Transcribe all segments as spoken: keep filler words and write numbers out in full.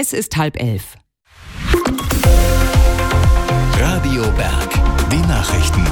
Es ist halb elf. Radio Berg, die Nachrichten.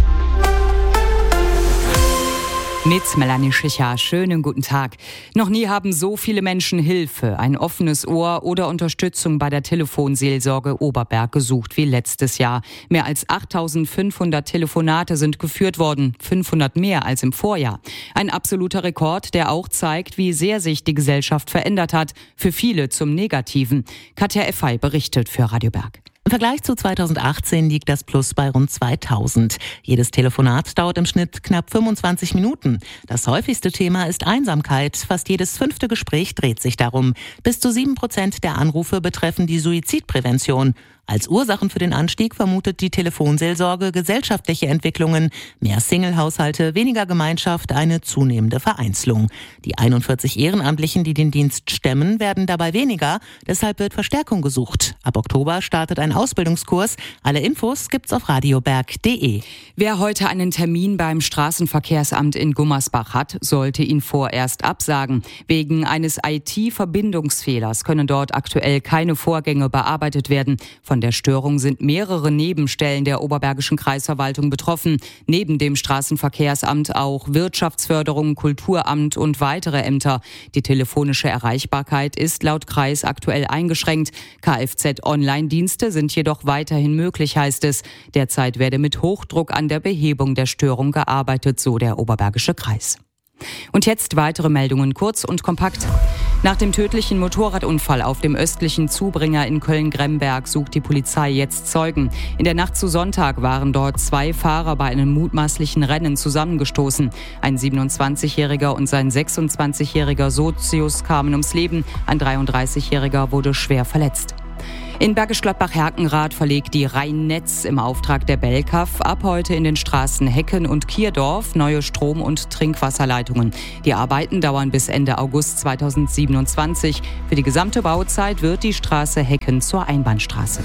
Mit Melanie Schicher, schönen guten Tag. Noch nie haben so viele Menschen Hilfe, ein offenes Ohr oder Unterstützung bei der Telefonseelsorge Oberberg gesucht wie letztes Jahr. Mehr als achttausendfünfhundert Telefonate sind geführt worden, fünfhundert mehr als im Vorjahr. Ein absoluter Rekord, der auch zeigt, wie sehr sich die Gesellschaft verändert hat, für viele zum Negativen. Katja Effey berichtet für Radio Berg. Im Vergleich zu zweitausendachtzehn liegt das Plus bei rund zweitausend. Jedes Telefonat dauert im Schnitt knapp fünfundzwanzig Minuten. Das häufigste Thema ist Einsamkeit. Fast jedes fünfte Gespräch dreht sich darum. Bis zu sieben Prozent der Anrufe betreffen die Suizidprävention. Als Ursachen für den Anstieg vermutet die Telefonseelsorge gesellschaftliche Entwicklungen, mehr Single-Haushalte, weniger Gemeinschaft, eine zunehmende Vereinzelung. Die einundvierzig Ehrenamtlichen, die den Dienst stemmen, werden dabei weniger. Deshalb wird Verstärkung gesucht. Ab Oktober startet ein Ausbildungskurs. Alle Infos gibt's auf radioberg punkt de. Wer heute einen Termin beim Straßenverkehrsamt in Gummersbach hat, sollte ihn vorerst absagen. Wegen eines I T-Verbindungsfehlers können dort aktuell keine Vorgänge bearbeitet werden. Von der Störung sind mehrere Nebenstellen der Oberbergischen Kreisverwaltung betroffen. Neben dem Straßenverkehrsamt auch Wirtschaftsförderung, Kulturamt und weitere Ämter. Die telefonische Erreichbarkeit ist laut Kreis aktuell eingeschränkt. Kfz-Online-Dienste sind jedoch weiterhin möglich, heißt es. Derzeit werde mit Hochdruck an der Behebung der Störung gearbeitet, so der Oberbergische Kreis. Und jetzt weitere Meldungen, kurz und kompakt. Nach dem tödlichen Motorradunfall auf dem östlichen Zubringer in Köln-Gremberg sucht die Polizei jetzt Zeugen. In der Nacht zu Sonntag waren dort zwei Fahrer bei einem mutmaßlichen Rennen zusammengestoßen. Ein siebenundzwanzigjähriger und sein sechsundzwanzigjähriger Sozius kamen ums Leben. Ein dreiunddreißigjähriger wurde schwer verletzt. In Bergisch Gladbach-Herkenrath verlegt die Rhein-Netz im Auftrag der Belkaf ab heute in den Straßen Hecken und Kierdorf neue Strom- und Trinkwasserleitungen. Die Arbeiten dauern bis Ende August zweitausendsiebenundzwanzig. Für die gesamte Bauzeit wird die Straße Hecken zur Einbahnstraße.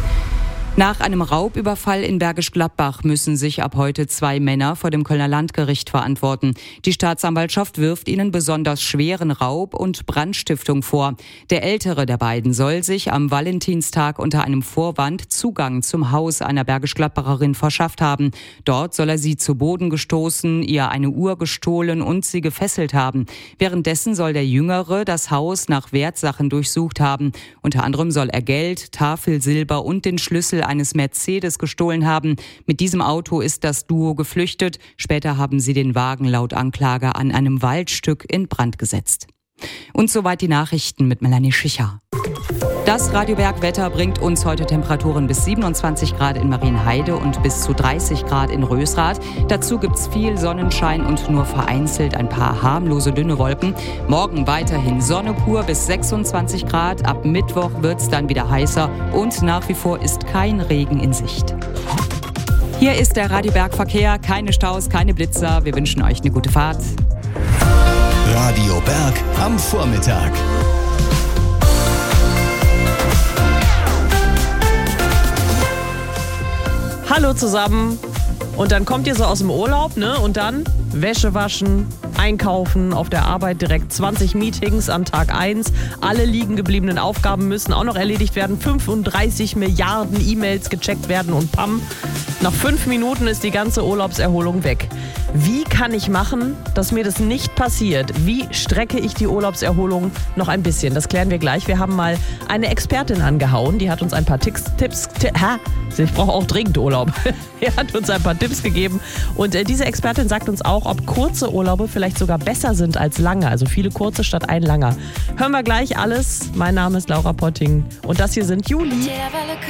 Nach einem Raubüberfall in Bergisch Gladbach müssen sich ab heute zwei Männer vor dem Kölner Landgericht verantworten. Die Staatsanwaltschaft wirft ihnen besonders schweren Raub und Brandstiftung vor. Der ältere der beiden soll sich am Valentinstag unter einem Vorwand Zugang zum Haus einer Bergisch Gladbacherin verschafft haben. Dort soll er sie zu Boden gestoßen, ihr eine Uhr gestohlen und sie gefesselt haben. Währenddessen soll der Jüngere das Haus nach Wertsachen durchsucht haben. Unter anderem soll er Geld, Tafelsilber und den Schlüssel eines Mercedes gestohlen haben. Mit diesem Auto ist das Duo geflüchtet. Später haben sie den Wagen laut Anklage an einem Waldstück in Brand gesetzt. Und soweit die Nachrichten mit Melanie Schicher. Das Radio Berg Wetter bringt uns heute Temperaturen bis siebenundzwanzig Grad in Marienheide und bis zu dreißig Grad in Rösrath. Dazu gibt's viel Sonnenschein und nur vereinzelt ein paar harmlose dünne Wolken. Morgen weiterhin Sonne pur bis sechsundzwanzig Grad. Ab Mittwoch wird's dann wieder heißer und nach wie vor ist kein Regen in Sicht. Hier ist der Radio Berg Verkehr. Keine Staus, keine Blitzer. Wir wünschen euch eine gute Fahrt. Radio Berg am Vormittag. Hallo zusammen. Und dann kommt ihr so aus dem Urlaub, ne? Und dann Wäsche waschen, einkaufen, auf der Arbeit direkt zwanzig Meetings an Tag eins. Alle liegen gebliebenen Aufgaben müssen auch noch erledigt werden. fünfunddreißig Milliarden E-Mails gecheckt werden und pam. Nach fünf Minuten ist die ganze Urlaubserholung weg. Wie kann ich machen, dass mir das nicht passiert? Wie strecke ich die Urlaubserholung noch ein bisschen? Das klären wir gleich. Wir haben mal eine Expertin angehauen. Die hat uns ein paar Tipps... Tipps t- ha, ich brauche auch dringend Urlaub. Die hat uns ein paar Tipps gegeben. Und äh, diese Expertin sagt uns auch, ob kurze Urlaube vielleicht sogar besser sind als lange. Also viele kurze statt ein langer. Hören wir gleich alles. Mein Name ist Laura Potting. Und das hier sind Juli.